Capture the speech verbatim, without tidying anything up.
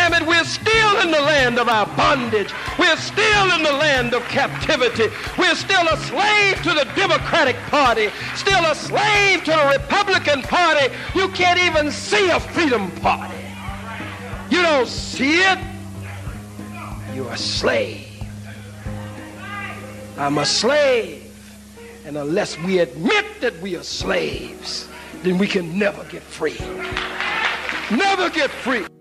damn it, we're still in the land of our bondage. We're still in the land of captivity. We're still a slave to the Democratic Party, still a slave to the Republican Party. You can't even see a Freedom Party. You don't see it. You're a slave. I'm a slave. And unless we admit that we are slaves, then we can never get free. Never get free.